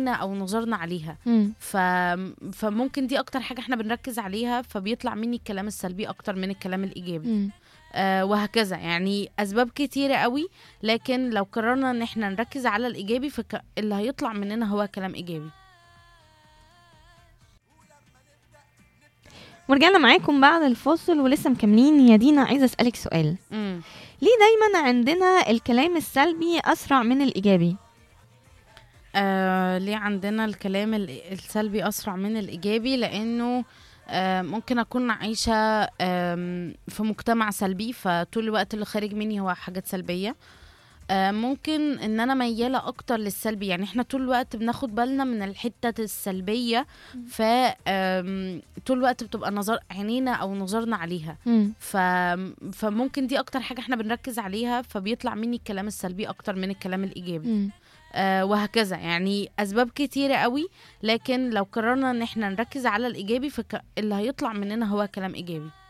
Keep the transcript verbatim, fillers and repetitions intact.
عينينا او نظرنا عليها. مم. ف... فممكن دي اكتر حاجة احنا بنركز عليها، فبيطلع مني الكلام السلبي اكتر من الكلام الايجابي. مم. آه وهكذا، يعني اسباب كتيرة قوي، لكن لو قررنا ان احنا نركز على الايجابي فاللي هيطلع مننا هو كلام ايجابي. ورجعنا معاكم بعد الفاصل ولسه مكملين. يا دينا عايزة أسألك سؤال، مم. ليه دايما عندنا الكلام السلبي أسرع من الإيجابي؟ آه ليه عندنا الكلام ال- السلبي أسرع من الإيجابي؟ لأنه آه ممكن أكون عايشة آم، في مجتمع سلبي، فطول الوقت اللي خارج مني هو حاجات سلبية. آه ممكن ان انا ميالة اكتر للسلبي، يعني احنا طول الوقت بناخد بالنا من الحتة السلبية، ف آم، طول الوقت بتبقى نظر عينينا او نظرنا عليها. مم. ف... فممكن دي اكتر حاجة احنا بنركز عليها، فبيطلع مني الكلام السلبي اكتر من الكلام الايجابي. مم. آه وهكذا، يعني اسباب كتيرة قوي، لكن لو قررنا ان احنا نركز على الايجابي فاللي هيطلع مننا هو كلام ايجابي.